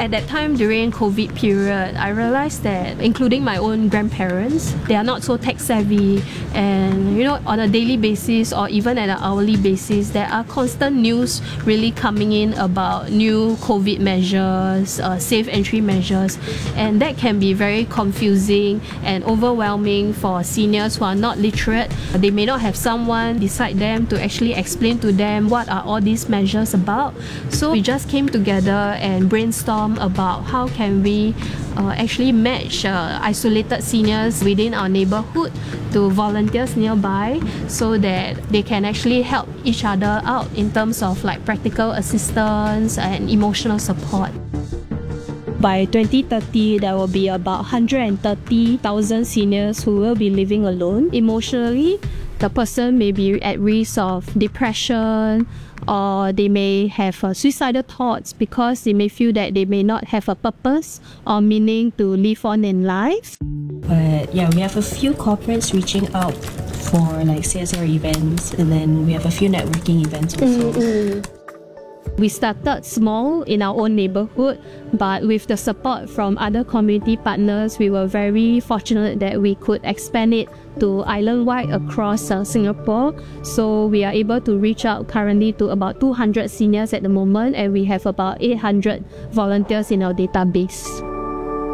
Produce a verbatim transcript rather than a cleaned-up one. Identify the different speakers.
Speaker 1: at that time during COVID period, I realized that including my own grandparents, they are not so tech savvy, and you know, on a daily basis or even at an hourly basis, there are constant news really coming in about new COVID measures, uh, safe entry measures, and that can be very confusing and overwhelming for seniors who are not literate. They may not have someone beside them to actually explain to them what are all these measures about. So we just came together and brainstorm about how can we uh, actually match uh, isolated seniors within our neighborhood to volunteers nearby, so that they can actually help each other out in terms of like practical assistance and emotional support. By twenty thirty, there will be about one hundred thirty thousand seniors who will be living alone. Emotionally, the person may be at risk of depression, or they may have uh, suicidal thoughts because they may feel that they may not have a purpose or meaning to live on in life.
Speaker 2: But yeah, we have a few corporates reaching out for like C S R events, and then we have a few networking events also.
Speaker 1: Mm-hmm. We started small in our own neighborhood, but with the support from other community partners, we were very fortunate that we could expand it to island-wide across uh, Singapore. So we are able to reach out currently to about two hundred seniors at the moment, and we have about eight hundred volunteers in our database.